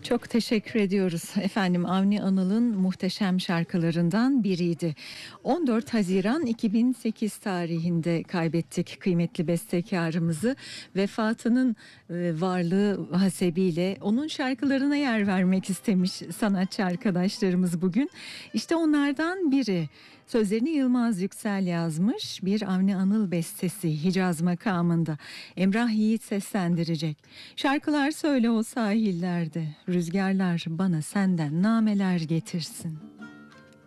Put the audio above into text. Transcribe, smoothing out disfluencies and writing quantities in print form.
Çok teşekkür ediyoruz efendim. Avni Anıl'ın muhteşem şarkılarından biriydi. 14 Haziran 2008 tarihinde kaybettik kıymetli bestekarımızı. Vefatının varlığı hasebiyle onun şarkılarına yer vermek istemiş sanatçı arkadaşlarımız bugün. İşte onlardan biri. Sözlerini Yılmaz Yüksel yazmış, bir Avni Anıl bestesi Hicaz makamında. Emrah Yiğit seslendirecek. Şarkılar söyle o sahillerde, rüzgarlar bana senden nameler getirsin.